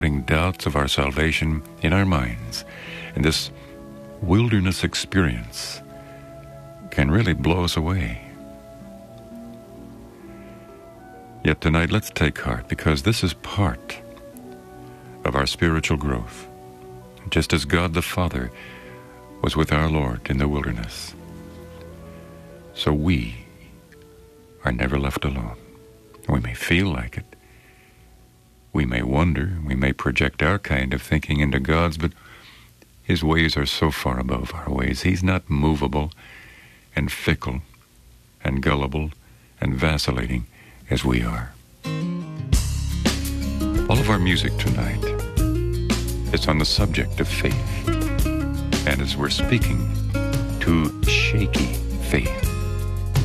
doubts of our salvation in our minds. And this wilderness experience can really blow us away. Yet tonight, let's take heart, because this is part of our spiritual growth, just as God the Father was with our Lord in the wilderness. So we are never left alone. We may feel like it. We may wonder. We may project our kind of thinking into God's, but His ways are so far above our ways. He's not movable and fickle and gullible and vacillating as we are. All of our music tonight is on the subject of faith. And as we're speaking to shaky faith,